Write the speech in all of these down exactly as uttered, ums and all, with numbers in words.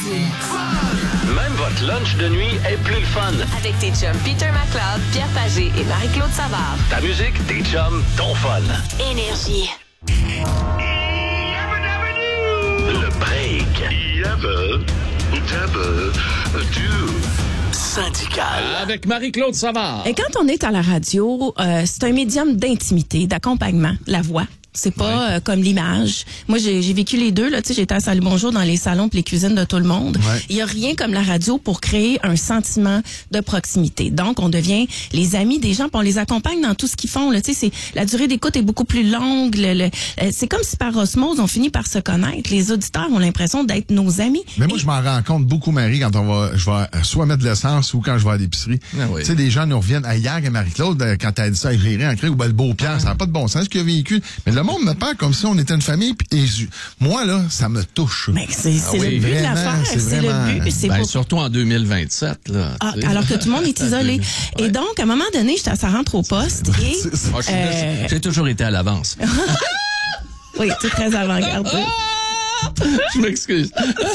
Énergie. Même votre lunch de nuit est plus le fun. Avec tes chums Peter McLeod, Pierre Pagé et Marie-Claude Savard. Ta musique, tes chums, ton fun. Énergie. Le break. Yabba, dabba, do. Syndical. Avec Marie-Claude Savard. Et quand on est à la radio, euh, c'est un médium d'intimité, d'accompagnement, la voix. C'est pas Ouais. euh, comme l'image. Moi, j'ai, j'ai vécu les deux. Là, tu sais, j'étais à Salut Bonjour dans les salons et les cuisines de tout le monde. Ouais. Il y a rien comme la radio pour créer un sentiment de proximité. Donc, on devient les amis des gens, puis on les accompagne dans tout ce qu'ils font. Là, tu sais, c'est la durée d'écoute est beaucoup plus longue. Le, le, euh, c'est comme si par osmose, on finit par se connaître. Les auditeurs ont l'impression d'être nos amis. Mais moi, Et- je m'en rends compte beaucoup, Marie, quand on va, je vais soit mettre de l'essence ou quand je vais à l'épicerie. Ah oui. Tu sais, des gens nous reviennent à hier et Marie-Claude, euh, quand elle a dit ça, j'ai rien en cri, ou ben, le beau Pierre, ça n'a pas de bon sens ce qu'il a vécu. Mais le monde me parle comme si on était une famille. Pis, et je- moi, là, ça me touche. Mais c'est, c'est oui, le but de vraiment, l'affaire. c'est C'est, vraiment- le but. C'est Ben, pour surtout en deux mille vingt-sept. Là, Ah, tu sais. alors que tout le monde est isolé. Et donc, à un moment donné, j'étais à sa rentre au poste et... C'est ça. Ah, je suis- Euh, J'ai toujours été à l'avance. Oui, c'est très avant-garde. Je m'excuse.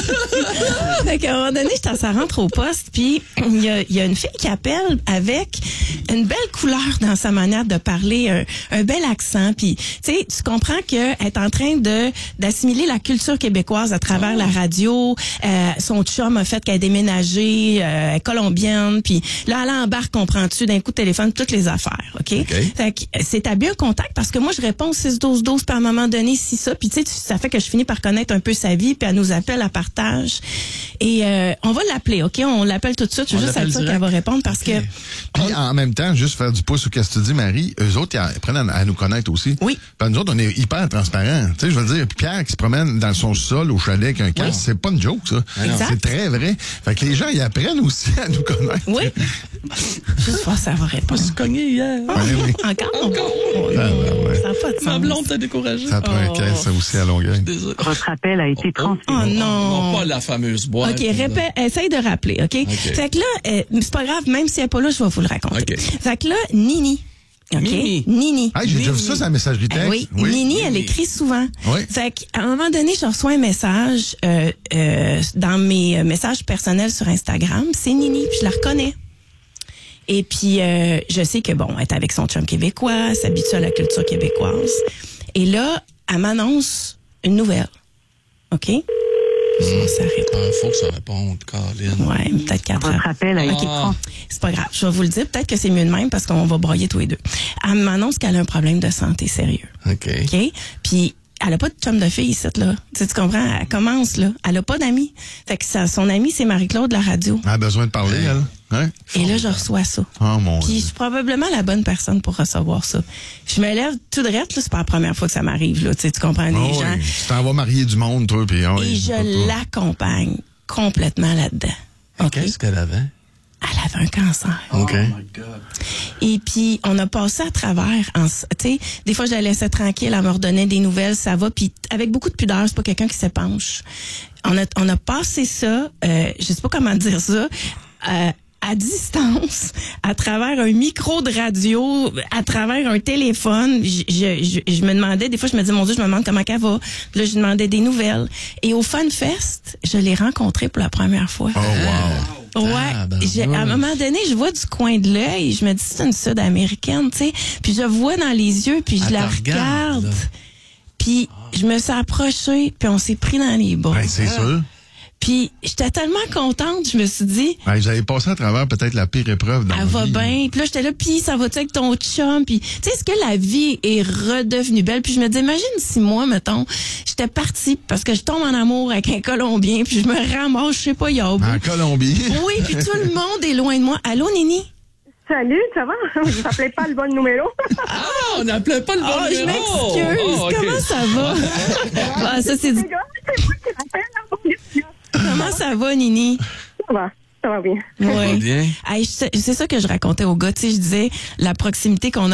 Fait qu'à un moment donné, j'étais à sa rentre au poste, puis il y a, il y a une fille qui appelle avec une belle couleur dans sa manière de parler, un, un bel accent, puis tu sais, tu comprends qu'elle est en train de d'assimiler la culture québécoise à travers la radio. Euh, son chum a fait qu'elle a déménagé, euh, elle est colombienne, puis là, elle embarque, comprends-tu, d'un coup de téléphone, toutes les affaires, OK? OK. Fait que c'est à bien contact parce que moi, je réponds six douze douze, puis à un moment donné, si ça, puis tu sais, ça fait que je finis par connaître un peu sa vie, puis elle nous appelle à partage. Et euh, on va l'appeler, OK? On l'appelle tout de suite. Je On veux juste l'appelle être sûre direct? qu'elle va répondre parce que... Puis en même temps, juste faire du pouce sur ce que tu dis, Marie, eux autres, ils apprennent à, à nous connaître aussi. Oui. Puis nous autres, on est hyper transparents. Tu sais, je veux dire, Pierre qui se promène dans son sol au chalet avec un casque, c'est pas une joke, ça. Exact. C'est très vrai. Fait que les gens, ils apprennent aussi à nous connaître. Oui. Juste voir si elle va répondre. Je suis cogné hier. Ouais, oui. Encore? Oh, Ah, ben, ouais. ça n'a pas de Ma sens. blonde t'a découragé. Ça prend un Oh. caisse, ça aussi, à Longueuil. Désolé. Votre appel a été transféré. Oh non. Non, pas la fameuse boîte. OK, répète, essaye de rappeler, OK? Fait que là, euh, c'est pas grave, même si elle n'est pas là, je vais vous le raconter. OK. Fait que là, Nini. OK? Mimi. Nini. Ah, j'ai déjà vu ça sur la messagerie Eh texte. oui, Nini, elle écrit souvent. Oui. Fait qu'à un moment donné, je reçois un message euh, euh, dans mes euh, messages personnels sur Instagram. C'est Nini, puis je la reconnais. Et puis, euh, je sais que, bon, elle est avec son chum québécois, elle s'habitue à la culture québécoise. Et là, elle m'annonce une nouvelle. OK? Ça s'arrête. Ah, faut que ça réponde, Colin. Ouais, peut-être quatre Votre ans. appel a été OK. transféré. C'est pas grave. Je vais vous le dire. Peut-être que c'est mieux de même parce qu'on va broyer tous les deux. Elle m'annonce qu'elle a un problème de santé sérieux. OK. OK? Puis, elle a pas de chum de fille ici, là. Tu sais, tu comprends? Elle commence, là. Elle a pas d'amis. Fait que ça, son amie, c'est Marie-Claude de la radio. Elle a besoin de parler, elle. Hein? Et là, je reçois ça. Oh, mon Puis, je Dieu. suis probablement la bonne personne pour recevoir ça. Je me lève tout de rette, là. C'est pas la première fois que ça m'arrive, là. Tu sais, tu comprends? Les Oh, gens. oui. Tu t'en vas marier du monde, toi, puis... oh, Et oui, je pas toi. l'accompagne complètement là-dedans. OK? Qu'est-ce qu'elle avait? Elle avait un cancer. OK. Et puis, on a passé à travers, en- tu sais, des fois, je la laissais tranquille, elle me redonnait des nouvelles, ça va, puis avec beaucoup de pudeur, c'est pas quelqu'un qui s'épanche. On a, on a passé ça, euh, je sais pas comment dire ça, euh, à distance, à travers un micro de radio, à travers un téléphone. Je, je, je, je me demandais, des fois, je me disais, mon Dieu, je me demande comment qu'elle va. Puis là, je demandais des nouvelles. Et au Fun Fest, je l'ai rencontrée pour la première fois. Oh, wow. Ouais, Ah, ben j'ai- oui. à un moment donné, je vois du coin de l'œil, je me dis c'est une Sud-américaine, tu sais, puis je vois dans les yeux, puis je Elle la te regarde, regarde, là. puis je me suis approchée, puis on s'est pris dans les bras. Ben, c'est sûr. Puis j'étais tellement contente, je me suis dit Ben, vous avez passé à travers peut-être la pire épreuve dans elle la va vie. bien, puis là j'étais là, puis ça va-tu avec ton chum, puis tu sais, est-ce que la vie est redevenue belle, puis je me dis imagine si moi, mettons, j'étais partie parce que je tombe en amour avec un Colombien, puis je me ramasse, je sais pas, il y a au bout. En Colombie. Oui, puis tout le monde est loin de moi. Allô, Nini? Salut, ça va? Je n'appelais pas le bon numéro. Ah, on n'appelait pas le bon Oh, je numéro. m'excuse. Oh, OK. Comment ça va? Ah, ça, c'est du... Les gars, c'est moi qui rappelle. Hein? Comment ça va, Nini? Ça va, ça va bien. Oui. bien. C'est ça que je racontais aux gars. Tu sais, je disais, la proximité qu'on a